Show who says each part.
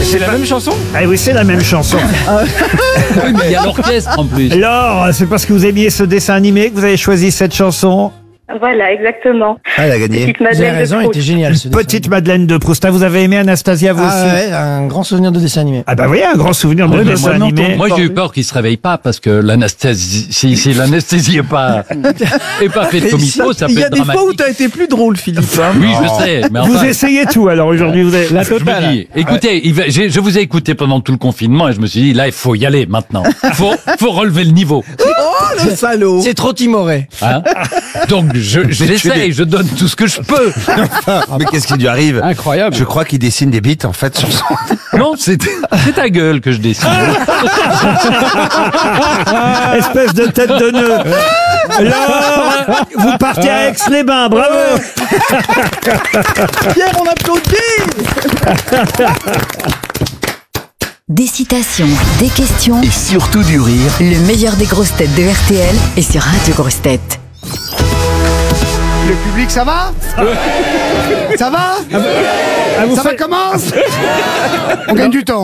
Speaker 1: C'est la même chanson?
Speaker 2: Ah oui, c'est la même chanson.
Speaker 3: Oui, mais il y a l'orchestre en plus.
Speaker 2: Alors, c'est parce que vous aimiez ce dessin animé que vous avez choisi cette chanson.
Speaker 4: Voilà, exactement.
Speaker 5: Ah, elle a gagné.
Speaker 4: Petite
Speaker 1: Vous avez
Speaker 4: Madeleine de
Speaker 1: raison, il
Speaker 4: Proust.
Speaker 1: était génial ce dessin.
Speaker 2: Petite Madeleine de Proust. Ah, vous avez aimé Anastasia, vous
Speaker 1: Ah
Speaker 2: aussi?
Speaker 1: ouais, un grand souvenir de dessin animé.
Speaker 2: Ah bah oui, un grand souvenir de
Speaker 3: Oui, mais
Speaker 2: dessin animé.
Speaker 3: Moi, j'ai eu peur qu'il se réveille pas parce que l'anesthésie, si l'anesthésie est pas faite comme il faut, ça peut
Speaker 1: Il y a
Speaker 3: être
Speaker 1: des fois où
Speaker 3: dramatique.
Speaker 1: t'as été plus drôle, Philippe. hein.
Speaker 3: Oui, je sais, mais
Speaker 2: Vous
Speaker 3: enfin,
Speaker 2: essayez tout alors aujourd'hui. Vous avez...
Speaker 3: je me dis, écoutez, je vous ai écouté pendant tout le confinement et je me suis dit, là, il faut y aller maintenant. Faut relever le niveau.
Speaker 1: Oh, le salaud. C'est trop timoré.
Speaker 3: Hein. Donc, j'essaye, je donne tout ce que je peux.
Speaker 5: Mais qu'est-ce qui lui arrive?
Speaker 3: Incroyable.
Speaker 5: Je crois qu'il dessine des bites en fait sur son.
Speaker 3: Non, c'est ta gueule que je dessine.
Speaker 2: Espèce de tête de nœud. Alors, vous partez à Aix-les-Bains, bravo.
Speaker 1: Pierre, on applaudit.
Speaker 6: Des citations, des questions,
Speaker 7: Et surtout du rire.
Speaker 6: le meilleur des grosses têtes de RTL est sur Radio Grosses Têtes.
Speaker 8: Le public, ça va? Ça va?
Speaker 2: Ah, vous
Speaker 8: Ça va
Speaker 2: faites-
Speaker 8: comment? On gagne du temps.